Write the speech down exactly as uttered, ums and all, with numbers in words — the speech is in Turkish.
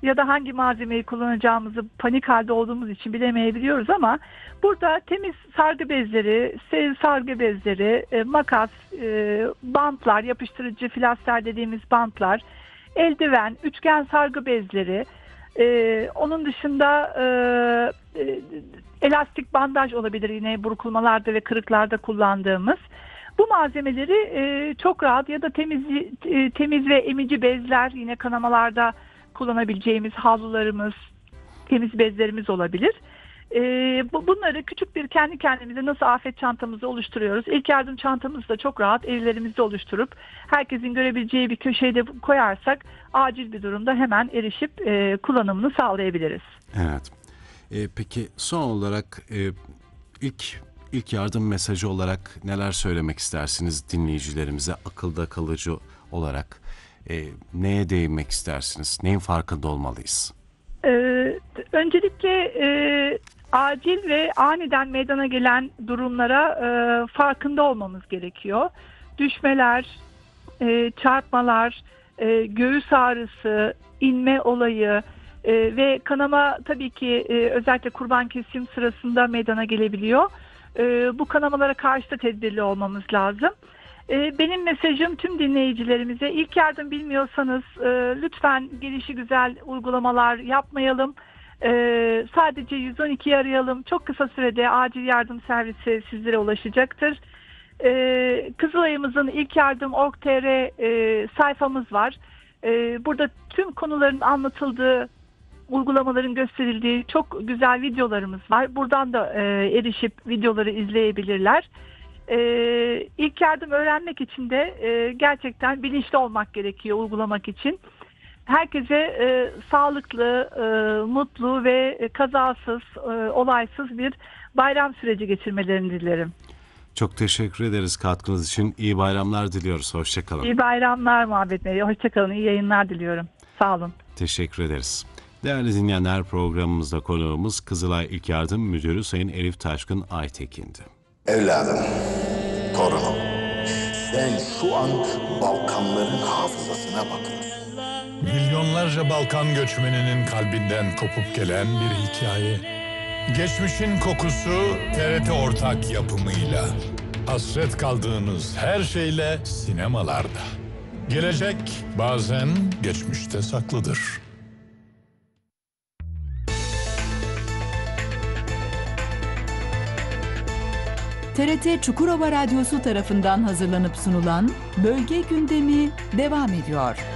ya da hangi malzemeyi kullanacağımızı panik halde olduğumuz için bilemeyebiliyoruz ama burada temiz sargı bezleri, steril sargı bezleri, e, makas, e, bantlar, yapıştırıcı flaster dediğimiz bantlar, eldiven, üçgen sargı bezleri, e, onun dışında e, e, elastik bandaj olabilir yine burkulmalarda ve kırıklarda kullandığımız. Bu malzemeleri e, çok rahat ya da temiz, e, temiz ve emici bezler, yine kanamalarda kullanabileceğimiz havlularımız, temiz bezlerimiz olabilir. E, bu, bunları küçük bir kendi kendimize nasıl afet çantamızı oluşturuyoruz. İlk yardım çantamızı da çok rahat evlerimizde oluşturup herkesin görebileceği bir köşeye de koyarsak acil bir durumda hemen erişip e, kullanımını sağlayabiliriz. Evet. E, peki son olarak e, ilk ilk yardım mesajı olarak neler söylemek istersiniz dinleyicilerimize akılda kalıcı olarak? E, neye değinmek istersiniz? Neyin farkında olmalıyız? Ee, öncelikle e, acil ve aniden meydana gelen durumlara e, farkında olmamız gerekiyor. Düşmeler, e, çarpmalar, e, göğüs ağrısı, inme olayı e, ve kanama tabii ki e, özellikle kurban kesim sırasında meydana gelebiliyor. E, bu kanamalara karşı da tedbirli olmamız lazım. Benim mesajım tüm dinleyicilerimize, ilk yardım bilmiyorsanız lütfen gelişigüzel uygulamalar yapmayalım. Sadece yüz on ikiyi arayalım. Çok kısa sürede acil yardım servisi sizlere ulaşacaktır. Kızılay'ımızın ilk yardım nokta org nokta tr sayfamız var. Burada tüm konuların anlatıldığı, uygulamaların gösterildiği çok güzel videolarımız var. Buradan da erişip videoları izleyebilirler. Ee, ilk yardım öğrenmek için de e, gerçekten bilinçli olmak gerekiyor uygulamak için. Herkese e, sağlıklı, e, mutlu ve e, kazasız, e, olaysız bir bayram süreci geçirmelerini dilerim. Çok teşekkür ederiz katkınız için. İyi bayramlar diliyoruz. Hoşçakalın. İyi bayramlar Muhabbet Bey. Hoşçakalın. İyi yayınlar diliyorum. Sağ olun. Teşekkür ederiz. Değerli dinleyenler, programımızda konuğumuz Kızılay İlk Yardım Müdürü Sayın Elif Taşkın Aytekin'di. Evladım, torunum, sen şu an Balkanların hafızasına bakıyorsun. Milyonlarca Balkan göçmeninin kalbinden kopup gelen bir hikaye. Geçmişin kokusu T R T ortak yapımıyla. Hasret kaldığınız her şeyle sinemalarda. Gelecek bazen geçmişte saklıdır. T R T Çukurova Radyosu tarafından hazırlanıp sunulan Bölge Gündemi devam ediyor.